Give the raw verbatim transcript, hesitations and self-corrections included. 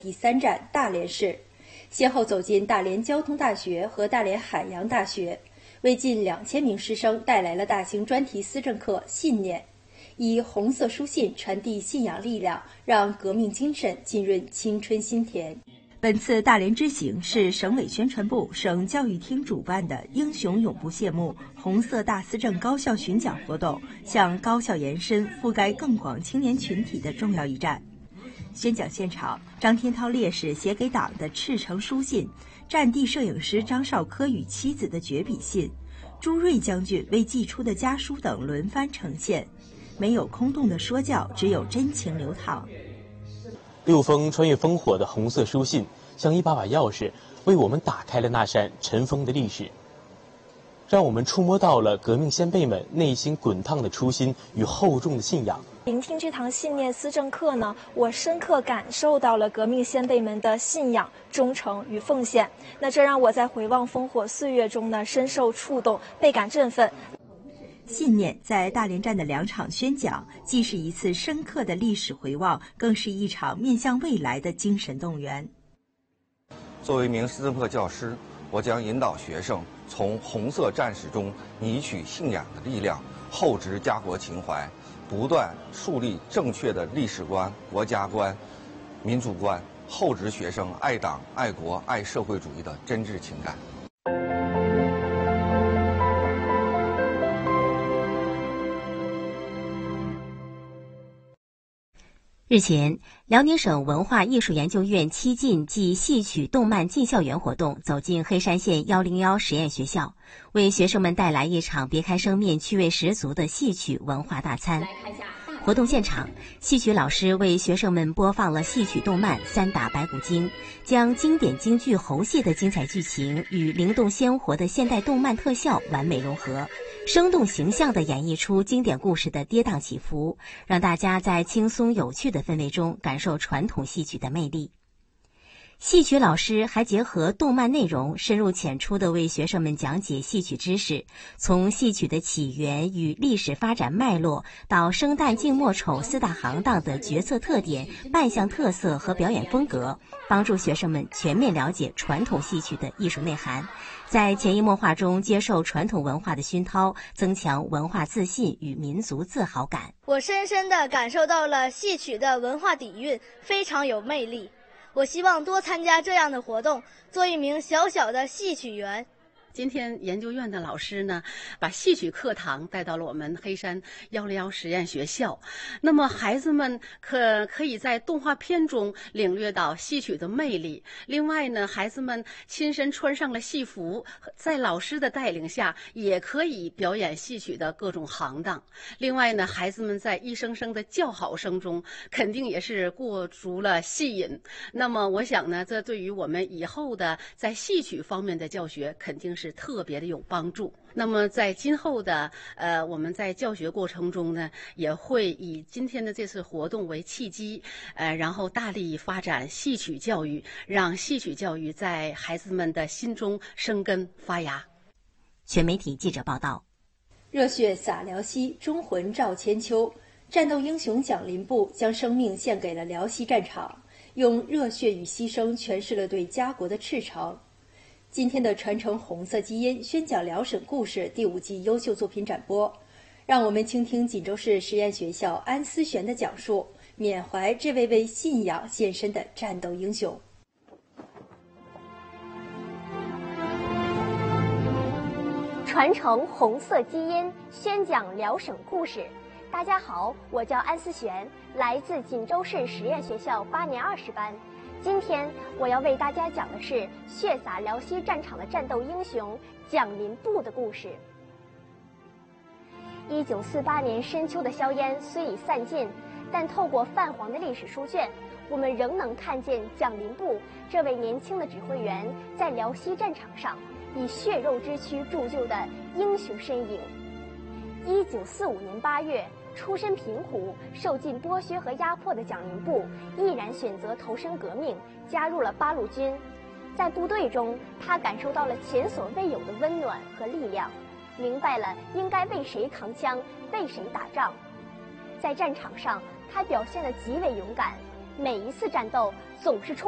第三站大连市，先后走进大连交通大学和大连海洋大学，为近两千名师生带来了大型专题思政课《信念》，以红色书信传递信仰力量，让革命精神浸润青春心田。本次大连之行是省委宣传部、省教育厅主办的“英雄永不谢幕”红色大思政高校巡讲活动，向高校延伸、覆盖更广青年群体的重要一站。宣讲现场，张天涛烈士写给党的赤诚书信，战地摄影师张绍科与妻子的绝笔信，朱瑞将军为寄出的家书等轮番呈现。没有空洞的说教，只有真情流淌。 六封穿越烽火的红色书信，像一把把钥匙，为我们打开了那扇尘封的历史，让我们触摸到了革命先辈们内心滚烫的初心与厚重的信仰。 聆听这堂信念思政课呢，我深刻感受到了革命先辈们的信仰、忠诚与奉献。那这让我在回望烽火岁月中呢，深受触动，倍感振奋。 信念在大连站的两场宣讲，既是一次深刻的历史回望，更是一场面向未来的精神动员。 作为一名思政课教师，我将引导学生从红色战士中汲取信仰的力量，厚植家国情怀，不断树立正确的历史观、国家观、民族观，厚植学生爱党、爱国、爱社会主义的真挚情感。 日前，辽宁省文化艺术研究院七进暨戏曲动漫进校园活动走进黑山县一零一实验学校，为学生们带来一场别开生面、趣味十足的戏曲文化大餐。活动现场，戏曲老师为学生们播放了戏曲动漫《三打白骨精》，将经典京剧猴戏的精彩剧情与灵动鲜活的现代动漫特效完美融合，生动形象地演绎出经典故事的跌宕起伏，让大家在轻松有趣的氛围中感受传统戏曲的魅力。戏曲老师还结合动漫内容，深入浅出地为学生们讲解戏曲知识，从戏曲的起源与历史发展脉络，到生旦净末丑四大行当的角色特点、扮相特色和表演风格，帮助学生们全面了解传统戏曲的艺术内涵，在潜移默化中接受传统文化的熏陶，增强文化自信与民族自豪感。 我深深地感受到了戏曲的文化底蕴，非常有魅力。我希望多参加这样的活动，做一名小小的戏曲员。 今天研究院的老师呢，把戏曲课堂带到了我们黑山一零一实验学校。那么孩子们可可以在动画片中领略到戏曲的魅力。另外呢，孩子们亲身穿上了戏服，在老师的带领下，也可以表演戏曲的各种行当。另外呢，孩子们在一声声的叫好声中，肯定也是过足了戏瘾。那么我想呢，这对于我们以后的在戏曲方面的教学，肯定是是特别的有帮助。那么在今后的呃我们在教学过程中呢，也会以今天的这次活动为契机，呃然后大力发展戏曲教育，让戏曲教育在孩子们的心中生根发芽。 全媒体记者报道。 热血洒辽西，忠魂照千秋。战斗英雄蒋林部将生命献给了辽西战场，用热血与牺牲诠释了对家国的赤诚。今天的传承红色基因宣讲辽沈故事第五季优秀作品展播，让我们倾听锦州市实验学校安思璇的讲述，缅怀这位为信仰献身的战斗英雄。 传承红色基因宣讲辽沈故事。大家好，我叫安思璇，来自锦州市实验学校八年二十班。今天我要为大家讲的是血洒辽西战场的战斗英雄蒋林部的故事。一九四八年深秋的硝烟虽已散尽，但透过泛黄的历史书卷，我们仍能看见蒋林部这位年轻的指挥员在辽西战场上以血肉之躯铸就的英雄身影。一九四五年八月，出身贫苦、受尽剥削和压迫的蒋林部毅然选择投身革命，加入了八路军。在部队中，他感受到了前所未有的温暖和力量，明白了应该为谁扛枪、为谁打仗。在战场上，他表现得极为勇敢，每一次战斗总是充